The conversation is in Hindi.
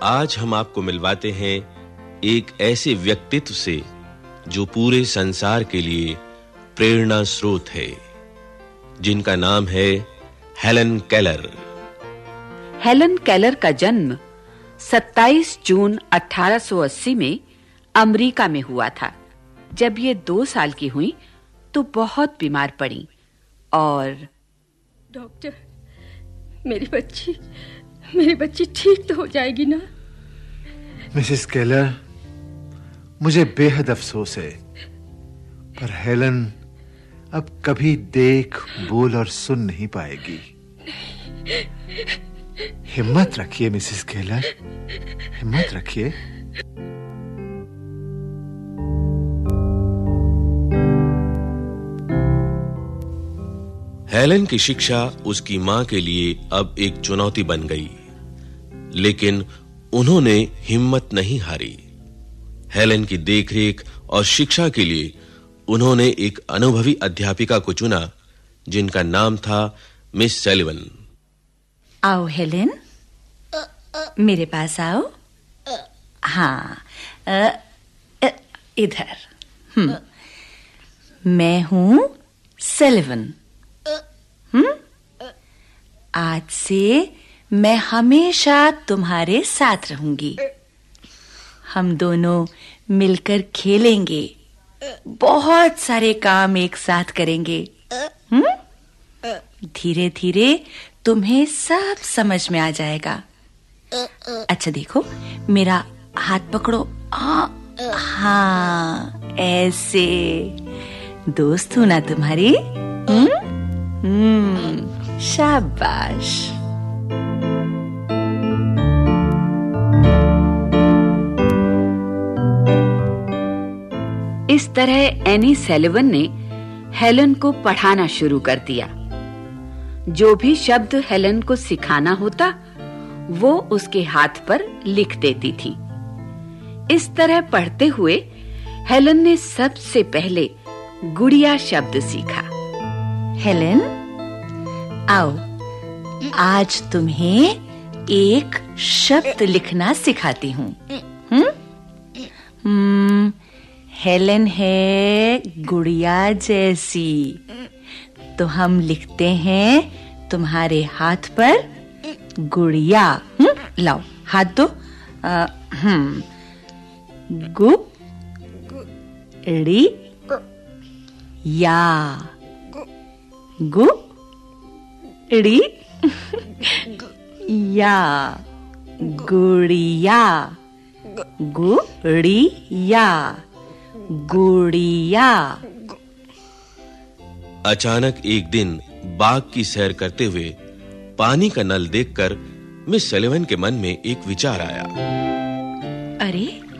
आज हम आपको मिलवाते हैं एक ऐसे व्यक्तित्व से जो पूरे संसार के लिए प्रेरणा स्रोत है, जिनका नाम है हेलन केलर। हेलन केलर का जन्म 27 जून 1880 में अमेरिका में हुआ था। जब ये 2 साल की हुई तो बहुत बीमार पड़ी और डॉक्टर, मेरी बच्ची ठीक तो हो जाएगी ना? मिसेस केलर, मुझे बेहद अफसोस है, पर हेलन अब कभी देख, बोल और सुन नहीं पाएगी। हिम्मत रखिए मिसेस केलर, हिम्मत रखिए। हेलन की शिक्षा उसकी मां के लिए अब एक चुनौती बन गई, लेकिन उन्होंने हिम्मत नहीं हारी। हेलन की देखरेख और शिक्षा के लिए उन्होंने एक अनुभवी अध्यापिका को चुना, जिनका नाम था मिस सैलिवन। आओ हेलन, मेरे पास आओ। हाँ, इधर। मैं हूं सैलिवन। आज से मैं हमेशा तुम्हारे साथ रहूंगी। हम दोनों मिलकर खेलेंगे, बहुत सारे काम एक साथ करेंगे। धीरे-धीरे तुम्हें सब समझ में आ जाएगा। अच्छा देखो, मेरा हाथ पकड़ो। हाँ, ऐसे। दोस्त हूं ना तुम्हारी? शाबाश। इस तरह एनी सैलिवन ने हेलन को पढ़ाना शुरू कर दिया। जो भी शब्द हेलन को सिखाना होता, वो उसके हाथ पर लिख देती थी। इस तरह पढ़ते हुए हेलन ने सबसे पहले गुड़िया शब्द सीखा। हेलन, आओ, आज तुम्हें एक शब्द लिखना सिखाती हूँ। हेलन है गुड़िया जैसी, तो हम लिखते हैं तुम्हारे हाथ पर गुड़िया। लाओ, हाथ दो। गुड़ी या, गुड़ी या, गुड़िया, गुड़िया, गुड़िया। अचानक एक दिन बाग की सैर करते हुए पानी का नल देखकर मिस सैलिवन के मन में एक विचार आया। अरे